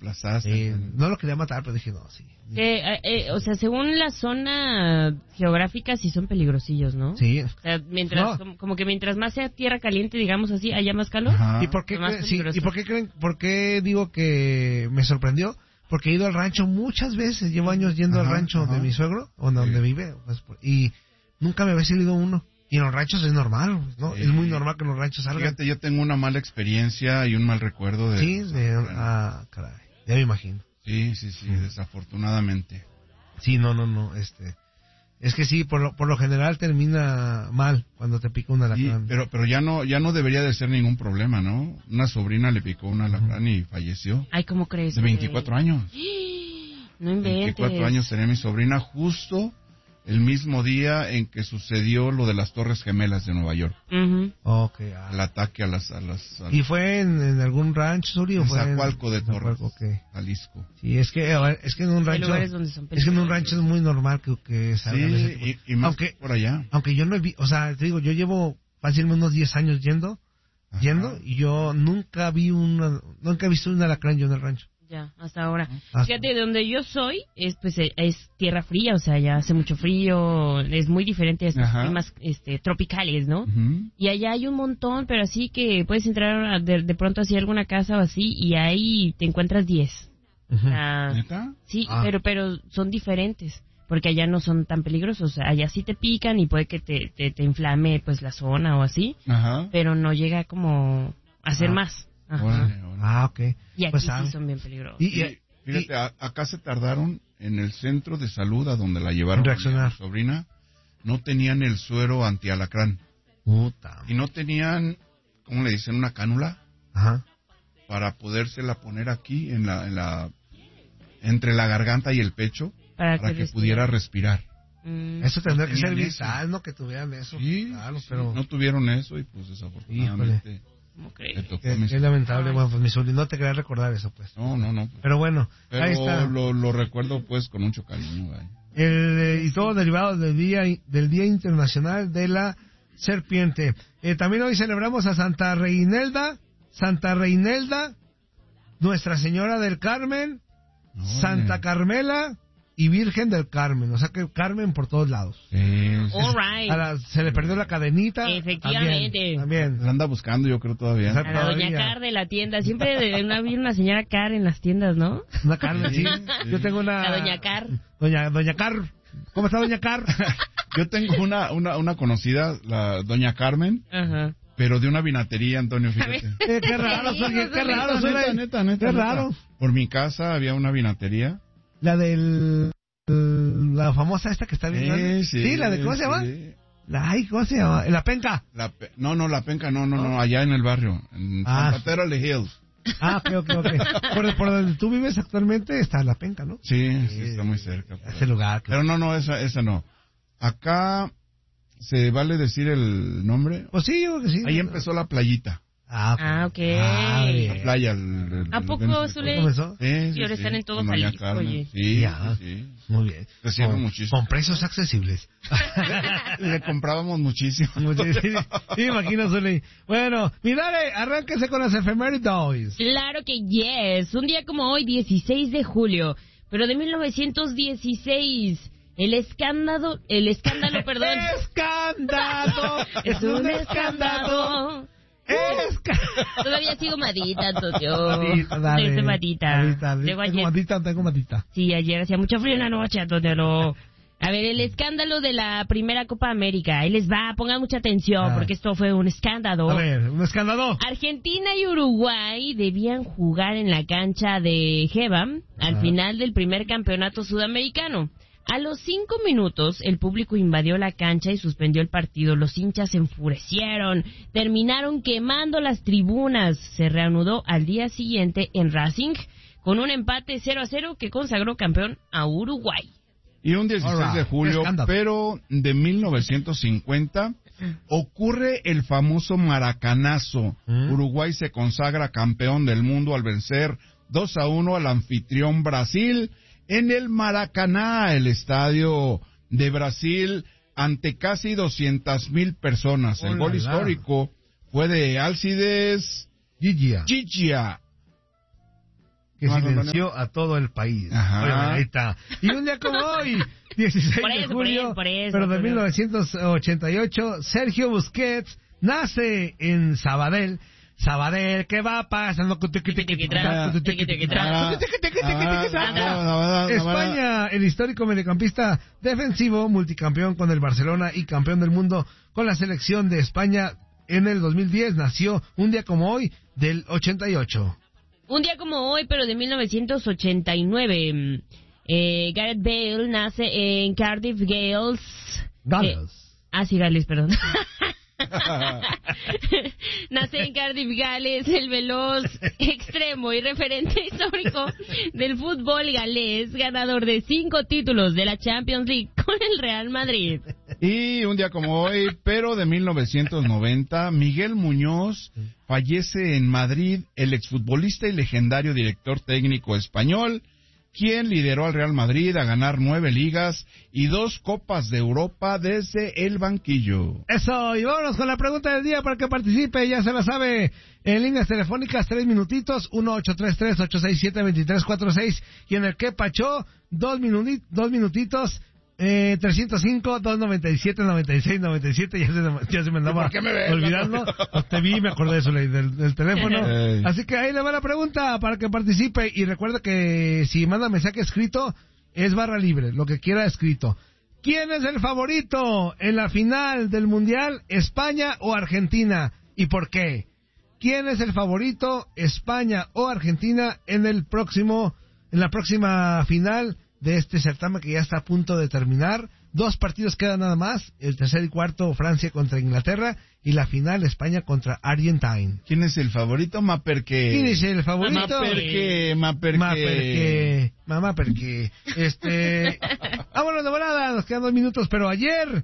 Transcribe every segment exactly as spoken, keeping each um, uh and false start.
desplazaste. Eh, no lo quería matar, pero dije, no, sí. Eh, eh, eh, o sea, según la zona geográfica, sí son peligrosillos, ¿no? Sí. O sea, mientras, No. como, como que mientras más sea tierra caliente, digamos así, haya más calor. Ajá. ¿Y por qué, Más creen- sí, peligroso. ¿y por qué creen, por qué digo que me sorprendió? Porque he ido al rancho muchas veces, llevo años yendo Ajá, al rancho ajá. de mi suegro, o donde Sí. vive, pues, por- y nunca me había salido uno. Y en los ranchos es normal, ¿no? Sí. Es muy normal que en los ranchos salgan. Fíjate, yo tengo una mala experiencia y un mal recuerdo de... Sí, de, ah, caray, ya me imagino. Sí, sí, sí, desafortunadamente. Sí, no, no, no, este... Es que sí, por lo, por lo general termina mal cuando te pica un Sí, alacrán. pero pero ya no ya no debería de ser ningún problema, ¿no? Una sobrina le picó un alacrán y falleció. Ay, ¿cómo crees? De veinticuatro años. No inventes. veinticuatro años tenía mi sobrina justo el mismo día en que sucedió lo de las Torres Gemelas de Nueva York. Ujú. Ok, ah. El ataque a las... A las a ¿Y fue en, en algún rancho, Suri? o en fue en- Zacualco de Torres, Zacualco, ok. Jalisco. Sí, es que, a ver, es que en un Hay rancho... lugares donde son Es que en un peligrosos. rancho es muy normal que, que Sí, salgan ese tipo. y, y más aunque, por allá. aunque yo no he visto, o sea, te digo, yo llevo fácilmente unos diez años yendo, Ajá. yendo, y yo nunca vi una, nunca he visto un alacrán yo en el rancho. Ya, hasta ahora. Hasta- Fíjate, de donde yo soy, es pues eh, es tierra fría, o sea, ya hace mucho frío, es muy diferente a estos Ajá. climas este, tropicales, ¿no? Ujú. Y allá hay un montón, pero así que puedes entrar a- de, de pronto hacia alguna casa o así, y ahí te encuentras diez. Ujú. Ah, ¿Neta? sí, Ah. pero pero son diferentes, porque allá no son tan peligrosos. O sea, allá sí te pican y puede que te, te, te inflame pues la zona o así, Ajá. pero no llega como a hacer Ah. más. Ajá. Órale, órale. Ah, ok. Y aquí Pues, sí sabe. son bien peligrosos. Y, y- Y, fíjate, a- acá se tardaron en el centro de salud a donde la llevaron En a reaccionar. mi sobrina, no tenían el suero antialacrán Puta. y no tenían, ¿cómo le dicen? Una cánula Ajá. para podérsela poner aquí en la, en la entre la garganta y el pecho Para para que que, respire. pudiera respirar. Mm. Eso tendría No que ser tenían eso. vital, ¿no? Que tuvieran eso. Sí, Claro, sí, pero... no tuvieron eso y pues desafortunadamente ¿Cómo le crees? tocó Qué, a mi qué lamentable, Ay. bueno, pues mi sobrino, no te quería recordar eso, pues. No, no, no. Pero bueno, Pero ahí está. lo, lo recuerdo pues con mucho cariño. Güey. El, eh, y todo derivado del día del Día Internacional de la Serpiente. Eh, también hoy celebramos a Santa Reinelda, Santa Reinelda, Nuestra Señora del Carmen, Órale. Santa Carmela y Virgen del Carmen. O sea que Carmen por todos lados. Sí, sí. All right. A la- se le perdió la cadenita. Efectivamente. También. también. La anda buscando yo creo todavía. Exacto. A la doña Todavía. Car de la tienda. Siempre de- una, había una señora Car en las tiendas, ¿no? Una Carmen, sí. Sí. Yo tengo una... La doña Car. Doña, doña Car. ¿Cómo está doña Car? Yo tengo una, una, una conocida, la doña Carmen, Ajá. pero de una vinatería, Antonio, fíjate. Eh, qué raro, Sí, Sergio, qué neta, raro, neta, suena. neta, neta, Qué neta. raro. Por mi casa había una vinatería. La del... La famosa esta que está bien grande. Sí, la de... ¿Cómo se llama? sí. La, ay, ¿cómo se llama? La penca. La pe- no, no, la penca, no, no, no, allá en el barrio, en Ah, Santa Teresa Hills. Ah, ok, ok, ok. Por, por donde tú vives actualmente está la penca, ¿no? Sí, sí, está muy cerca. por Ese ahí. lugar. Pero no, no, esa, esa no. Acá, ¿se vale decir el nombre? Pues sí, yo creo que sí. Ahí empezó la playita. Ah, ok. Ah, ok. Ah, bien. La playa. El, el- ¿A el- poco, el- Zule? ¿Comenzó? Sí, sí, Y ahora sí, están en todo con doña Jalisco, Carmen. oye. Sí, Ya. sí, sí. Muy bien. Recibe Con, muchísimo. con precios accesibles. Le comprábamos muchísimo. Muchísimo. Sí, imagino, Zuli. Bueno, mi dale, arránquese con las efemérides. Claro que yes. Un día como hoy, dieciséis de julio, pero de mil novecientos dieciséis. El escándalo, el escándalo, perdón. ¡Escándalo! Es un escándalo. ¡Escándalo! Todavía sigo madita, Antonio. Madita, dale. Estoy madita. Madita, Luego tengo ayer, madita, tengo madita. sí, ayer hacía mucho frío en la noche, Antonio. No. A ver, el escándalo de la primera Copa América. Ahí les va, pongan mucha atención, Ah. porque esto fue un escándalo. A ver, un escándalo. Argentina y Uruguay debían jugar en la cancha de Jeva al Ah. final del primer campeonato sudamericano. A los cinco minutos, el público invadió la cancha y suspendió el partido. Los hinchas se enfurecieron, terminaron quemando las tribunas. Se reanudó al día siguiente en Racing con un empate cero a cero que consagró campeón a Uruguay. Y un dieciséis Alright, de julio, escándalo. pero de mil novecientos cincuenta, ocurre el famoso maracanazo. ¿Mm? Uruguay se consagra campeón del mundo al vencer dos a uno al anfitrión Brasil en el Maracaná, el estadio de Brasil, ante casi doscientas mil personas. El Hola, gol la. histórico fue de Alcides Gigia. Gigia. que Juan silenció Antonio. a todo el país. Ajá. Oye, ahí está. Y un día como hoy, dieciséis Por de eso, por julio, eso, por eso, pero de por mil novecientos ochenta y ocho, Sergio Busquets nace en Sabadell. Sabadell, ¿qué va pasando? España, el histórico mediocampista defensivo, multicampeón con el Barcelona y campeón del mundo con la selección de España en el dos mil diez, nació un día como hoy del ochenta y ocho. Un día como hoy, pero de mil novecientos ochenta y nueve, eh, Gareth Bale nace en Cardiff, Gales. Gales. Eh, ah, sí, Gales, perdón. Nace en Cardiff, Gales, el veloz extremo y referente histórico del fútbol galés, ganador de cinco títulos de la Champions League con el Real Madrid. Y un día como hoy, pero de mil novecientos noventa, Miguel Muñoz fallece en Madrid, el exfutbolista y legendario director técnico español, quien lideró al Real Madrid a ganar nueve ligas y dos Copas de Europa desde el banquillo. Eso, y vámonos con la pregunta del día para que participe, ya se la sabe, en líneas telefónicas, tres minutitos, uno ocho tres tres, ocho seis siete, dos tres cuatro seis, y en el que pachó, dos, minuni- dos minutitos, eh, trescientos cinco, doscientos noventa y siete, noventa y seis, noventa y siete, ya se, ya se me andaba ¿Por qué me ves? olvidando, pues te vi y me acordé de eso, del, del teléfono, Ey. así que ahí le va la pregunta para que participe, y recuerda que si manda mensaje escrito, es barra libre, lo que quiera escrito. ¿Quién es el favorito en la final del Mundial, España o Argentina? ¿Y por qué? ¿Quién es el favorito, España o Argentina, en el próximo, en la próxima final de este certamen que ya está a punto de terminar? Dos partidos quedan nada más, el tercer y cuarto, Francia contra Inglaterra, y la final, España contra Argentina. ¿Quién es el favorito? Ma perché. ¿Quién es el favorito? Ma perché, ma perché. Ma perché, mamá perché, este, vámonos de volada, nos quedan dos minutos, pero ayer,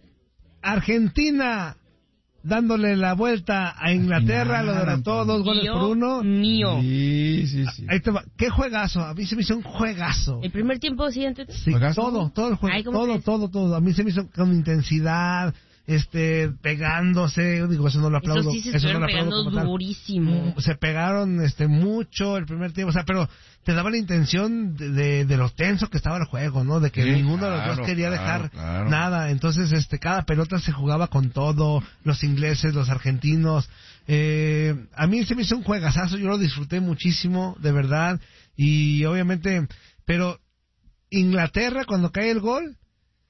Argentina, dándole la vuelta a Inglaterra, lo derrotó dos goles Mío, por uno. mío. Sí, sí, sí. Ahí te va. ¿Qué juegazo? A mí se me hizo un juegazo. El primer tiempo, sí, antes. Sí, ¿Juegazo? todo, todo el juego, Ay, ¿cómo todo, crees? todo, todo. A mí se me hizo con intensidad, este, pegándose, digo, eso no lo aplaudo. Eso sí se eso no estuvieron lo aplaudo pegando como tal. durísimo. Mm, Se pegaron, este, mucho el primer tiempo, o sea, pero te daba la intención de, de, de lo tenso que estaba el juego, ¿no? De que Sí, ninguno de los claro, dos quería claro, dejar claro. nada. Entonces, este, cada pelota se jugaba con todo, los ingleses, los argentinos. Eh, a mí se me hizo un juegazazo, yo lo disfruté muchísimo, de verdad. Y obviamente, pero Inglaterra, cuando cae el gol,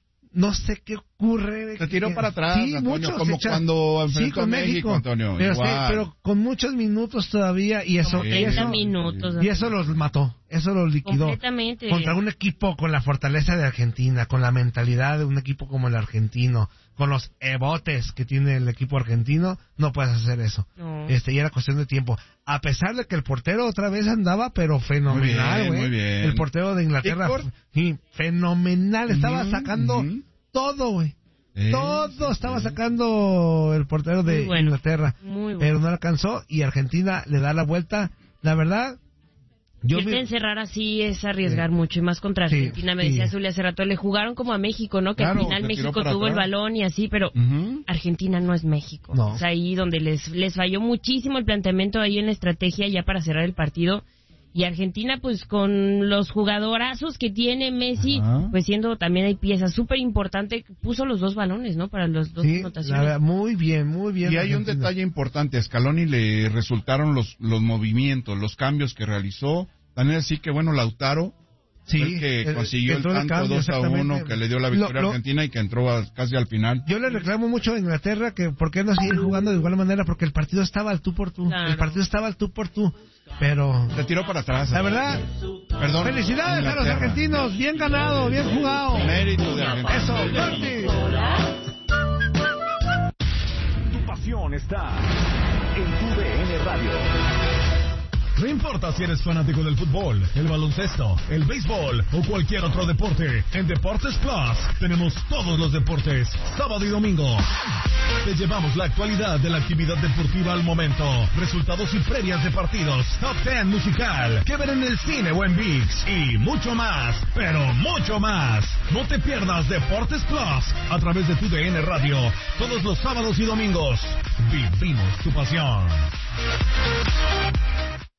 no sé qué ocurre. Se tiró para atrás, sí, Antonio, mucho, como se echa- cuando sí, enfrentó con a México, Antonio, Pero, sí, igual. pero con muchos minutos todavía, y eso, Como y treinta eso, minutos. y eso los mató, eso los liquidó. Completamente. Contra un equipo con la fortaleza de Argentina, con la mentalidad de un equipo como el argentino, con los ebotes que tiene el equipo argentino, no puedes hacer eso. No. Este, y era cuestión de tiempo. A pesar de que el portero otra vez andaba, pero fenomenal, Muy bien, güey. muy bien. El portero de Inglaterra, Pickford. sí, fenomenal. Estaba Ujú, sacando ujú. todo, güey. Eh, Todo sí, estaba sí. sacando el portero de Muy bueno, Inglaterra. muy bueno. Pero no alcanzó y Argentina le da la vuelta. La verdad, yo Irte me- a encerrar así es arriesgar Sí. mucho, y más contra Sí, Argentina. Me sí. decía Zuli hace rato, le jugaron como a México, ¿no? Que Claro, al final se tiró México para tuvo el atrás. balón y así, pero Ujú. Argentina no es México. No. Es ahí donde les, les falló muchísimo el planteamiento ahí en la estrategia ya para cerrar el partido. Y Argentina, pues con los jugadorazos que tiene Messi, Ajá. pues siendo también hay piezas súper importante, puso los dos balones, ¿no? Para los dos sí, anotaciones. la verdad, muy bien, muy bien. Y hay un Argentina. detalle importante, a Scaloni le resultaron los, los movimientos, los cambios que realizó, también así que bueno, Lautaro, Sí, fue el que el- consiguió el entró de tanto cambio, dos a exactamente. uno que le dio la victoria Lo- lo- a Argentina y que entró a- casi al final. Yo le reclamo mucho a Inglaterra que por qué no siguen jugando de igual manera, porque el partido estaba al tú por tú. Claro. El partido estaba al tú por tú. Pero, Se tiró para atrás. la verdad, Perdón. felicidades a los Inglaterra. argentinos. Bien ganado, bien jugado. Mérito de Argentina. Eso, Corti. Tu pasión está en tu D N Radio. No importa si eres fanático del fútbol, el baloncesto, el béisbol o cualquier otro deporte, en Deportes Plus tenemos todos los deportes, sábado y domingo. Te llevamos la actualidad de la actividad deportiva al momento, resultados y previas de partidos, top diez musical, que ver en el cine o en ViX y mucho más, pero mucho más. No te pierdas Deportes Plus a través de tu D N Radio, todos los sábados y domingos. Vivimos tu pasión.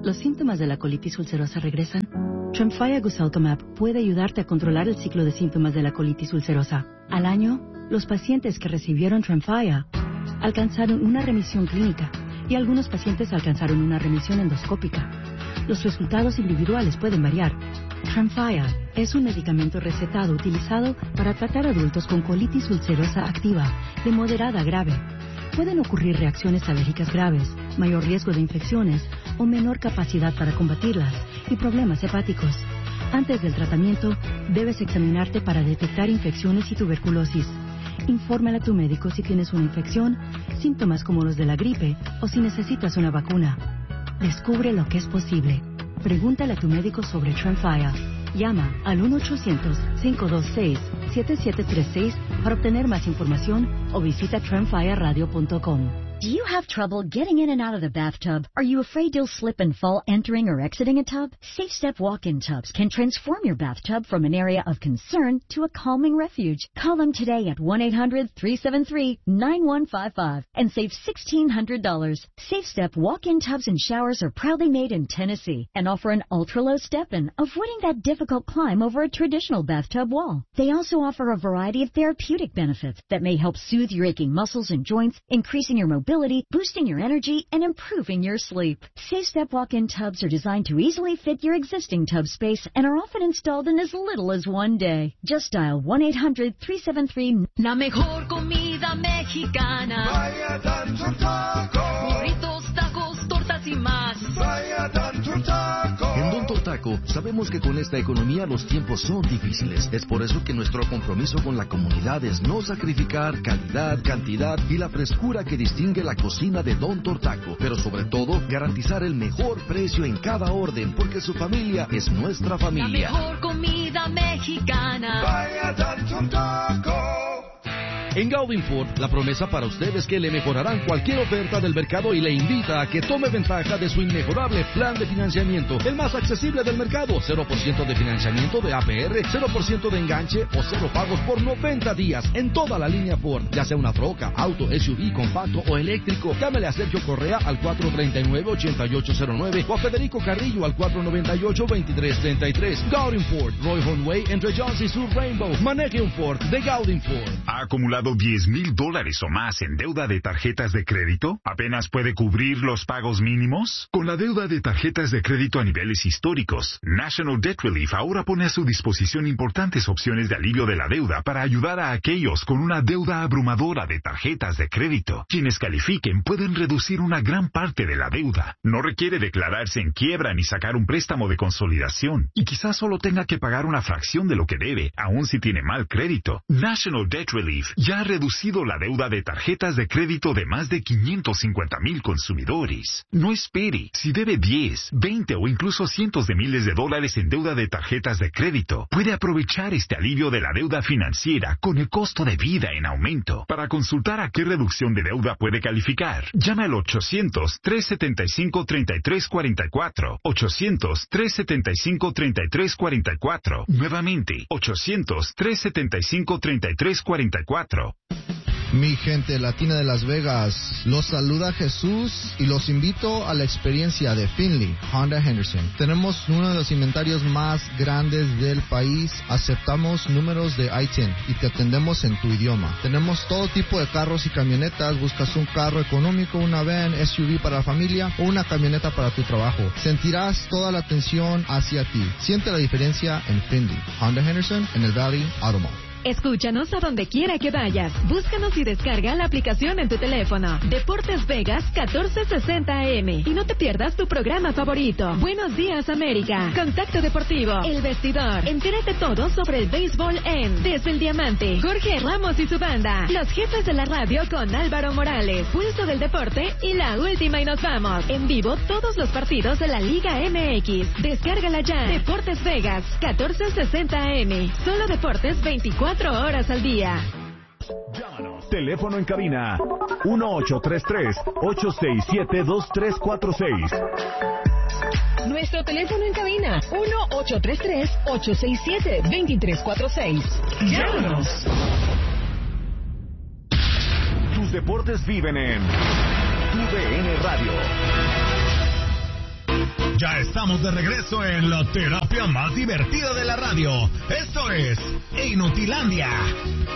¿Los síntomas de la colitis ulcerosa regresan? Tremfya Guselkumab puede ayudarte a controlar el ciclo de síntomas de la colitis ulcerosa. Al año, los pacientes que recibieron Tremfya alcanzaron una remisión clínica y algunos pacientes alcanzaron una remisión endoscópica. Los resultados individuales pueden variar. Tremfya es un medicamento recetado utilizado para tratar adultos con colitis ulcerosa activa de moderada a grave. Pueden ocurrir reacciones alérgicas graves, mayor riesgo de infecciones o menor capacidad para combatirlas y problemas hepáticos. Antes del tratamiento, debes examinarte para detectar infecciones y tuberculosis. Infórmale a tu médico si tienes una infección, síntomas como los de la gripe o si necesitas una vacuna. Descubre lo que es posible. Pregúntale a tu médico sobre Tremfya. Llama al uno ochocientos, cinco dos seis, siete siete tres seis para obtener más información o visita tremfya radio punto com. Do you have trouble getting in and out of the bathtub? Are you afraid you'll slip and fall entering or exiting a tub? Safe Step walk-in tubs can transform your bathtub from an area of concern to a calming refuge. Call them today at one eight hundred, three seven three, nine one five five and save sixteen hundred dollars. Safe Step walk-in tubs and showers are proudly made in Tennessee and offer an ultra-low step-in, avoiding that difficult climb over a traditional bathtub wall. They also offer a variety of therapeutic benefits that may help soothe your aching muscles and joints, increasing your mobility, boosting your energy, and improving your sleep. Safe Step walk-in tubs are designed to easily fit your existing tub space and are often installed in as little as one day. Just dial one eight hundred, three seven three... La mejor comida mexicana. Vaya Don Taco. Burritos, tacos, tortas y más. Vaya Don Taco. En Don Taco sabemos que con esta economía los tiempos son difíciles. Es por eso que nuestro compromiso con la comunidad es no sacrificar calidad, cantidad y la frescura que distingue la cocina de Don Taco, pero sobre todo garantizar el mejor precio en cada orden, porque su familia es nuestra familia. La mejor comida mexicana. Vaya Don Taco. En Gaudin Ford, la promesa para usted es que le mejorarán cualquier oferta del mercado y le invita a que tome ventaja de su inmejorable plan de financiamiento, el más accesible del mercado. cero por ciento de financiamiento de A P R, cero por ciento de enganche o cero pagos por noventa días en toda la línea Ford, ya sea una troca, auto, S U V, compacto o eléctrico. Llámele a Sergio Correa al cuatro tres nueve, ocho ocho cero nueve o a Federico Carrillo al cuatro nueve ocho, dos tres tres tres. Gaudin Ford, Roy Way entre Jones y Sur Rainbow. Maneje un Ford de Gaudin Ford. ¿Ha acumulado diez mil dólares o más en deuda de tarjetas de crédito? ¿Apenas puede cubrir los pagos mínimos? Con la deuda de tarjetas de crédito a niveles históricos, National Debt Relief ahora pone a su disposición importantes opciones de alivio de la deuda para ayudar a aquellos con una deuda abrumadora de tarjetas de crédito. Quienes califiquen pueden reducir una gran parte de la deuda. No requiere declararse en quiebra ni sacar un préstamo de consolidación. Y quizás solo tenga que pagar una fracción de lo que debe, aun si tiene mal crédito. National Debt Relief ya ha reducido la deuda de tarjetas de crédito de más de quinientos cincuenta mil consumidores. No espere. Si debe diez, veinte o incluso cientos de miles de dólares en deuda de tarjetas de crédito, puede aprovechar este alivio de la deuda financiera con el costo de vida en aumento. Para consultar a qué reducción de deuda puede calificar, llame al ochocientos, tres setenta y cinco, treinta y tres cuarenta y cuatro. ochocientos, tres setenta y cinco, treinta y tres cuarenta y cuatro. Nuevamente, ochocientos, tres setenta y cinco, treinta y tres cuarenta y cuatro. Mi gente latina de Las Vegas, los saluda Jesús y los invito a la experiencia de Finley Honda Henderson. Tenemos uno de los inventarios más grandes del país, aceptamos números de I diez y te atendemos en tu idioma. Tenemos todo tipo de carros y camionetas, buscas un carro económico, una van, S U V para la familia o una camioneta para tu trabajo. Sentirás toda la atención hacia ti. Siente la diferencia en Finley Honda Henderson en el Valley Automall. Escúchanos a donde quiera que vayas. Búscanos y descarga la aplicación en tu teléfono. Deportes Vegas catorce sesenta A M. Y no te pierdas tu programa favorito. Buenos días, América. Contacto Deportivo. El Vestidor. Entérate todo sobre el béisbol en Desde el Diamante. Jorge Ramos y su banda. Los jefes de la radio con Álvaro Morales. Pulso del Deporte y la última y nos vamos. En vivo todos los partidos de la Liga M X. Descárgala ya. Deportes Vegas catorce sesenta A M. Solo deportes veinticuatro horas al día. Llámanos. Teléfono en cabina uno ocho tres tres, ocho seis siete, dos tres cuatro seis. Nuestro teléfono en cabina uno ocho tres tres, ocho seis siete, dos tres cuatro seis. Llámanos. Tus deportes viven en Tu D N Radio. Ya estamos de regreso en la terapia más divertida de la radio. Esto es Inutilandia.